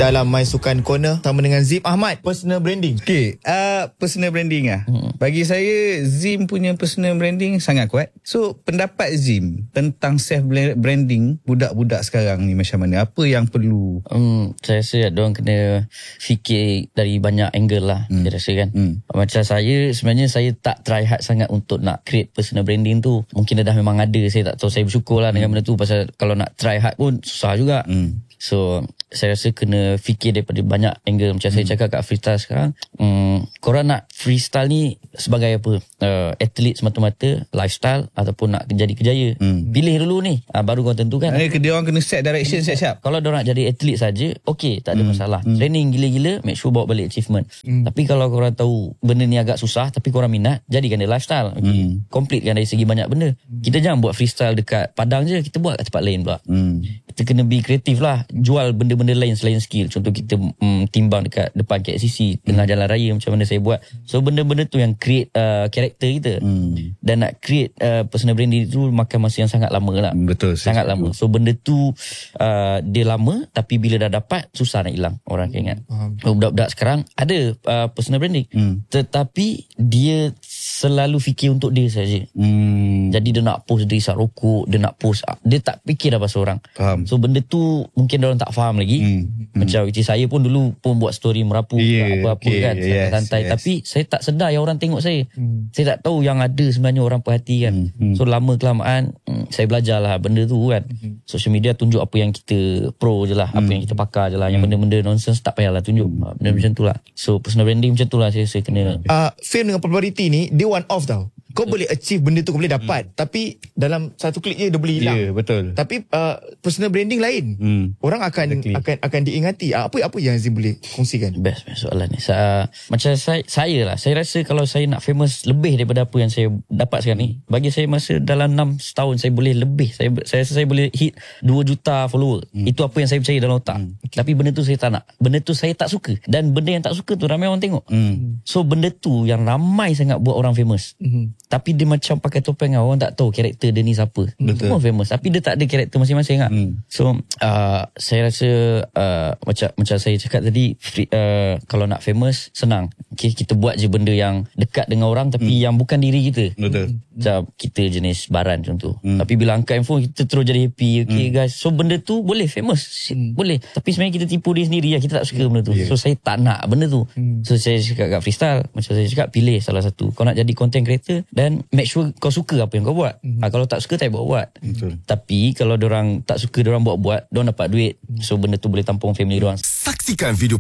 dalam My Sukan Corner sama dengan Zim Ahmad. Personal branding. Okay, personal branding bagi saya, Zim punya personal branding sangat kuat. So, pendapat Zim tentang self branding budak-budak sekarang ni macam mana? Apa yang perlu? Saya rasa diorang kena fikir dari banyak angle lah. Saya rasa kan. Macam saya, sebenarnya saya tak try hard sangat untuk nak create personal branding tu. Mungkin dah memang ada, saya tak tahu. Saya bersyukur lah dengan benda tu, pasal kalau nak try hard pun susah juga. So saya rasa kena fikir daripada banyak angle. Macam saya cakap kat freestyle sekarang, korang nak freestyle ni sebagai apa? Atlet semata-mata, lifestyle, ataupun nak jadi kejaya. Pilih dulu ni, baru kau tentukan. Dia orang kena set direction siap-siap. Kalau diorang nak jadi atlet saja, okey, tak ada masalah. Training gila-gila, make sure bawa balik achievement. Tapi kalau korang tahu benda ni agak susah, tapi korang minat, jadikan dia lifestyle. Completekan dari segi banyak benda. Kita jangan buat freestyle dekat Padang je, kita buat kat tempat lain pula. Kita kena be kreatif lah, jual benda-benda lain selain skill. Contoh kita timbang dekat depan KLCC, tengah jalan raya, macam mana saya buat. So benda-benda tu yang create karakter kita. Dan nak create personal branding tu makan masa yang sangat lama lah. Betul, sangat lama. So benda tu dia lama, tapi bila dah dapat susah nak hilang. Orang akan ingat. Budak-budak sekarang ada personal branding, tetapi dia selalu fikir untuk dia saja. Jadi dia nak post dia isap rokok, dia nak post, dia tak fikir dah pasal orang. Faham. So benda tu mungkin orang tak faham lagi. Macam saya pun dulu pun buat story merapu, apa-apa kan, santai-santai. Tapi saya tak sedar yang orang tengok saya. Saya tak tahu yang ada sebenarnya orang perhatikan. So lama kelamaan saya belajar lah benda tu kan. Social media tunjuk apa yang kita pro je lah, apa yang kita pakar je lah. Yang benda-benda nonsense tak payahlah tunjuk. Benda macam tu lah. So personal branding macam tu lah saya kena. Fame dengan popularity ni, dia one off tau. Kau boleh achieve benda tu, kau boleh dapat, tapi dalam satu klik je dia boleh hilang. Betul. Tapi personal branding lain. Orang akan diingati. Apa yang Zim boleh kongsikan? Best soalan ni. Macam saya lah, saya rasa kalau saya nak famous lebih daripada apa yang saya dapat sekarang ni, bagi saya masa dalam 6 tahun saya boleh lebih. Saya rasa saya boleh hit 2 juta follower. Itu apa yang saya percaya dalam otak. Tapi benda tu saya tak nak. Benda tu saya tak suka. Dan benda yang tak suka tu ramai orang tengok. So benda tu yang ramai sangat buat orang famous. Tapi dia macam pakai topeng, orang tak tahu karakter dia ni siapa. Semua famous, tapi dia tak ada karakter masing-masing lah. So saya rasa macam saya cakap tadi, kalau nak famous senang. Okay, kita buat je benda yang dekat dengan orang, tapi yang bukan diri kita. Betul. Macam kita jenis baran contoh. Tapi bila angkat handphone, kita terus jadi happy. Okay guys, so benda tu boleh famous, boleh. Tapi sebenarnya kita tipu diri sendiri lah. Kita tak suka benda tu. So saya tak nak benda tu. So saya cakap kat freestyle, macam saya cakap, pilih salah satu. Kau nak jadi content creator, dan make sure kau suka apa yang kau buat. Kalau tak suka, tak buat. Tapi kalau diorang tak suka, diorang buat, diorang dapat duit. So benda tu boleh tampung family diorang. Saksikan video